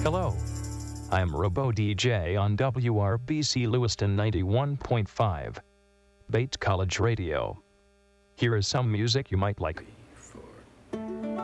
Hello, I'm Robo DJ on WRBC Lewiston 91.5, Bates College Radio. Here is some music you might like.